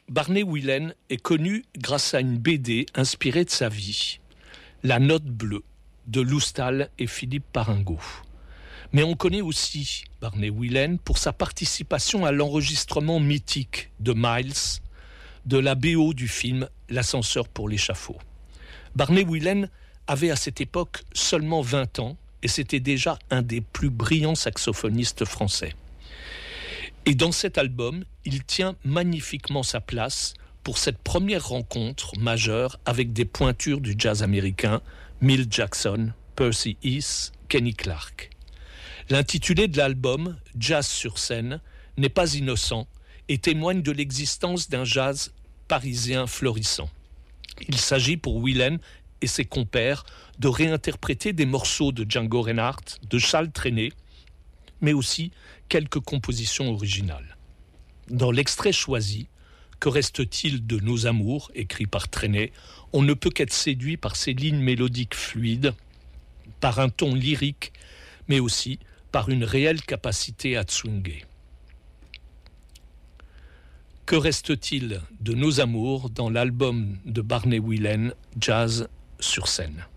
Barney Whelan est connu grâce à une BD inspirée de sa vie, La Note bleue, de Lou Stahl et Philippe Paringot. Mais on connaît aussi Barney Whelan pour sa participation à l'enregistrement mythique de Miles, de la BO du film L'ascenseur pour l'échafaud. Barney Whelan avait à cette époque seulement 20 ans et c'était déjà un des plus brillants saxophonistes français. Et dans cet album, il tient magnifiquement sa place pour cette première rencontre majeure avec des pointures du jazz américain, Milt Jackson, Percy Heath, Kenny Clarke. L'intitulé de l'album, Jazz sur scène, n'est pas innocent et témoigne de l'existence d'un jazz parisien florissant. Il s'agit pour Whelan et ses compères de réinterpréter des morceaux de Django Reinhardt, de Charles Trenet, mais aussi quelques compositions originales. Dans l'extrait choisi, Que reste-t-il de nos amours, écrit par Trenet, on ne peut qu'être séduit par ces lignes mélodiques fluides, par un ton lyrique, mais aussi par une réelle capacité à swinguer. Que reste-t-il de nos amours dans l'album de Barney Whelan, Jazz sur scène?